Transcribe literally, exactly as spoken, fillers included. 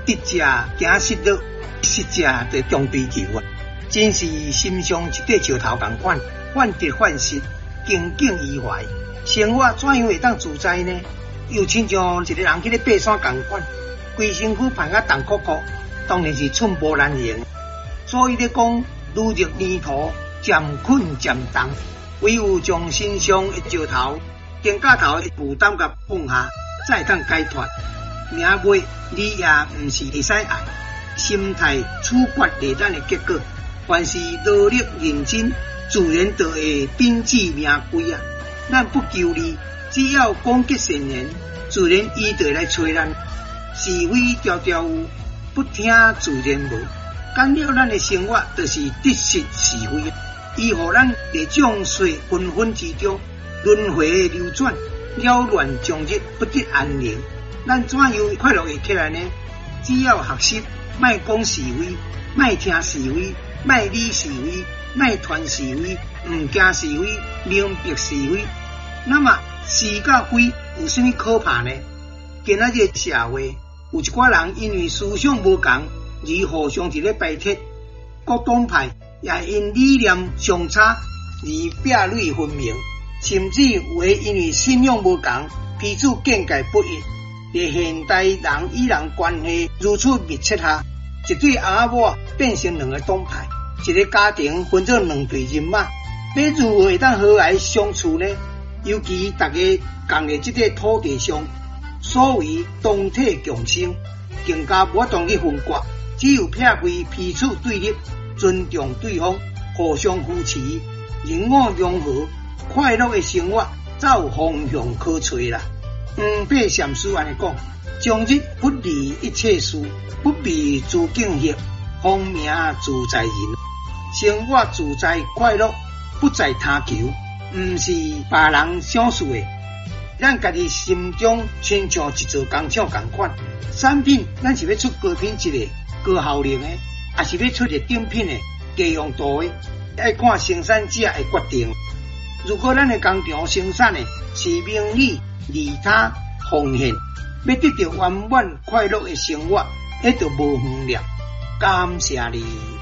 得者行失落，失者就中追求啊！真是心上一块石头同款，患得患失，耿耿于怀。生活怎样会当自在呢？又亲像一个人去咧爬山同款，规身躯排甲重酷酷，当然是寸步难行。所以咧讲，如入泥土，渐困渐重，唯有将身上的石头、肩胛头的负担甲放下，才会当解脱。命脉你也毋是会使爱，心态处决力咱的结果。凡是努力认真，自然就会秉持命规啊！咱不求利，只要广结善缘，自然伊就会来找咱。是非条条有，不听自然无。干了咱的生活，就是得失是非，伊互咱在众水纷纷之中轮回流转，扰乱终日，不得安宁。咱怎样快乐会起来呢？只要学习，莫讲是非，莫听是非，莫理是非，莫传是非，毋惊是非，明白是非。那么是甲非有甚物可怕呢？今仔日社会有一寡人因为思想无同，而互相伫咧排斥，各党派也因理念相差而壁垒分明，甚至有诶因为信仰无同，彼此见解不一。在现代人与人关系如此密切下，一对阿母变成两个党派，一个家庭分做两队人马，要如何会当和谐相处呢？尤其大家共在这个土地上，所谓同体共生，更加无法当去分割，只有撇开彼此对立，尊重对方，互相扶持，人我融合，快乐的生活才有方向可找啦。黄伯禅师安尼讲：终日不离一切事，不必自敬业，方名自在人。生活自在快乐，不在他求，毋是别人想事的。咱家己心中亲像一座工厂同款，产品咱是要出高品质的、高效能的，还是要出一顶品的、低用度的，要看生产者的决定。如果咱的工厂生产的是名利、利他、奉献，要得到圆满快乐的生活，那就无远了。感谢你。